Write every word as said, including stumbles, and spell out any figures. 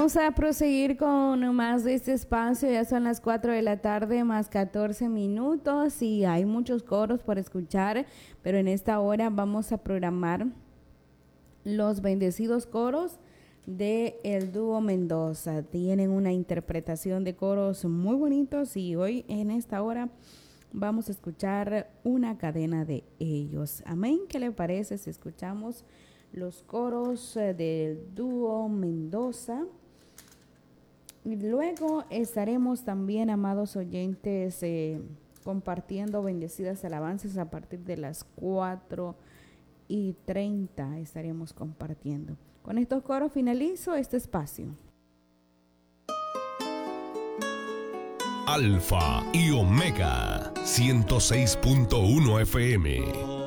Vamos a proseguir con más de este espacio. Ya son las cuatro de la tarde más catorce minutos y hay muchos coros por escuchar, pero en esta hora vamos a programar los bendecidos coros de el dúo Mendoza. Tienen una interpretación de coros muy bonitos y hoy en esta hora vamos a escuchar una cadena de ellos. Amén. ¿Qué le parece si escuchamos los coros del dúo Mendoza? Y luego estaremos también, amados oyentes, eh, compartiendo bendecidas alabanzas a partir de las cuatro y treinta. Estaremos compartiendo. Con estos coros finalizo este espacio. Alfa y Omega ciento seis punto uno F M.